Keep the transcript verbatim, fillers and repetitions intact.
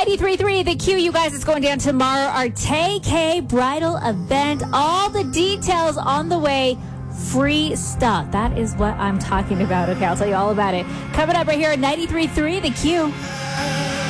ninety-three point three, The Q, you guys, it's going down tomorrow. Our Tay K bridal event. All the details on the way. Free stuff. That is what I'm talking about. Okay, I'll tell you all about it. Coming up right here at ninety-three point three, The Q.